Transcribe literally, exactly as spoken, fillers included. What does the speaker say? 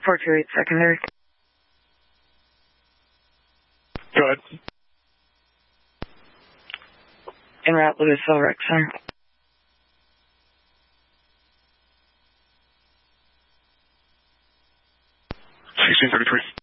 four two eight secondary. Go ahead. En route, Louisville Rec Center. sixteen thirty-three.